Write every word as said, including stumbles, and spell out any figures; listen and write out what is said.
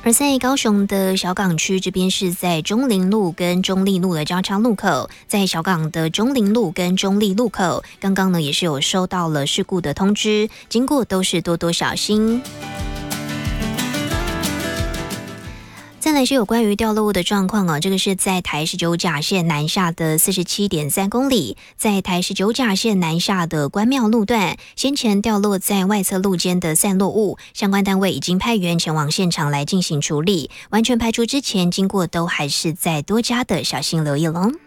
而在高雄的小港区这边，是在中林路跟中立路的交叉路口，在小港的中林路跟中立路口，刚刚呢也是有收到了事故的通知，经过都是多多小心。再来是有关于掉落物的状况哦，这个是在台十九甲线南下的四十七点三公里，在台十九甲线南下的关庙路段，先前掉落在外侧路肩的散落物，相关单位已经派员前往现场来进行处理，完全排除之前，经过都还是再多加的小心留意喽。